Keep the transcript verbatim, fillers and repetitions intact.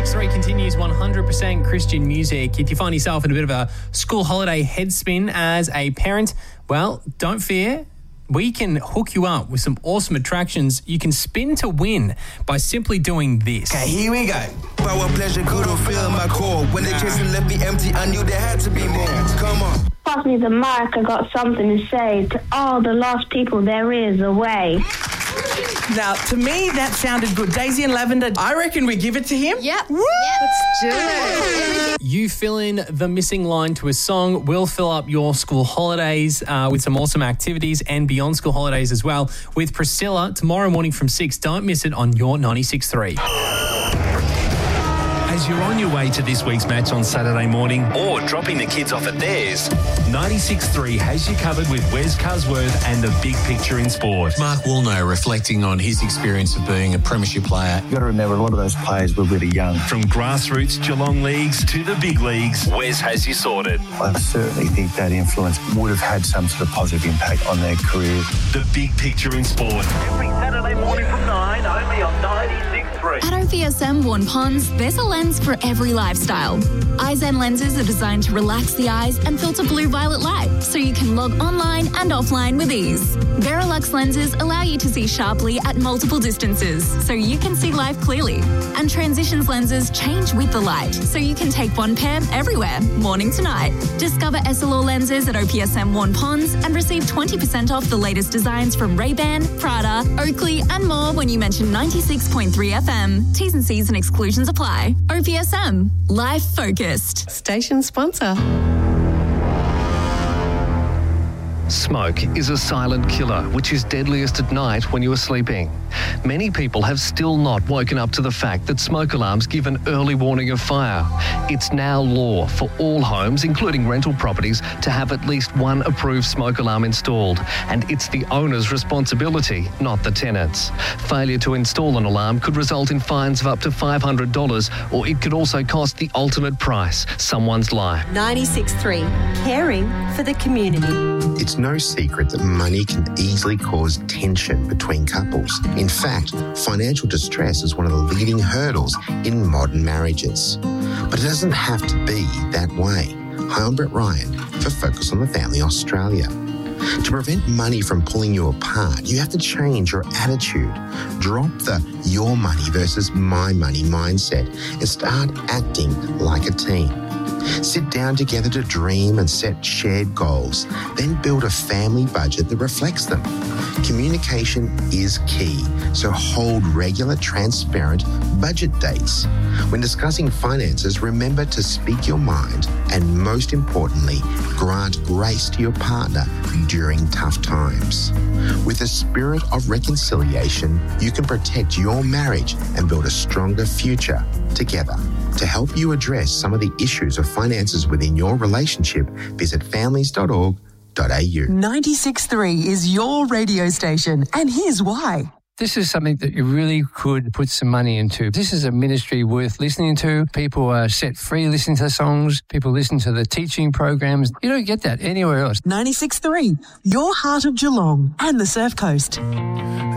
ninety-six point three continues one hundred percent Christian music. If you find yourself in a bit of a school holiday headspin as a parent, well, don't fear. We can hook you up with some awesome attractions you can spin to win by simply doing this. Okay, here we go. Power, pleasure, good will fill my core. When the chasing left me empty, I knew there had to be more. Come on. Pass me the mic, I got something to say to all the lost people there is away. Now, to me, that sounded good. Daisy and Lavender, I reckon we give it to him. Yep. Woo! Yep. Let's do it. You fill in the missing line to a song. We'll fill up your school holidays uh, with some awesome activities and beyond school holidays as well with Priscilla tomorrow morning from six. Don't miss it on your ninety-six point three. As you're on your way to this week's match on Saturday morning or dropping the kids off at theirs, ninety-six point three has you covered with Wes Cusworth and the big picture in sport. Mark Woolnough reflecting on his experience of being a premiership player. You've got to remember, a lot of those players were really young. From grassroots Geelong leagues to the big leagues, Wes has you sorted. I certainly think that influence would have had some sort of positive impact on their career. The big picture in sport. Every Saturday morning from nine, only on ninety-six point three. At O P S M Warren Ponds, there's a lens for every lifestyle. Eyezen lenses are designed to relax the eyes and filter blue-violet light, so you can log online and offline with ease. Verilux lenses allow you to see sharply at multiple distances, so you can see life clearly. And Transitions lenses change with the light, so you can take one pair everywhere, morning to night. Discover S L R lenses at O P S M Warren Ponds and receive twenty percent off the latest designs from Ray-Ban, Prada, Oakley and more when you mention ninety-six point three F M. T's and C's and exclusions apply. O P S M. Life focused. Station sponsor. Smoke is a silent killer, which is deadliest at night when you are sleeping. Many people have still not woken up to the fact that smoke alarms give an early warning of fire. It's now law for all homes, including rental properties, to have at least one approved smoke alarm installed, and it's the owner's responsibility, not the tenant's. Failure to install an alarm could result in fines of up to five hundred dollars, or it could also cost the ultimate price, someone's life. ninety-six point three, caring for the community. It's no secret that money can easily cause tension between couples. In fact, financial distress is one of the leading hurdles in modern marriages. But it doesn't have to be that way. Hi, I'm Brett Ryan for Focus on the Family Australia. To prevent money from pulling you apart, you have to change your attitude. Drop the your money versus my money mindset and start acting like a team. Sit down together to dream and set shared goals, then build a family budget that reflects them. Communication is key, so hold regular, transparent budget dates. When discussing finances, remember to speak your mind and, most importantly, grant grace to your partner during tough times. With a spirit of reconciliation, you can protect your marriage and build a stronger future together. To help you address some of the issues of finances within your relationship, visit families dot org dot a u. ninety-six point three is your radio station, and here's why. This is something that you really could put some money into. This is a ministry worth listening to. People are set free listening to the songs. People listen to the teaching programs. You don't get that anywhere else. ninety-six point three, your heart of Geelong and the Surf Coast.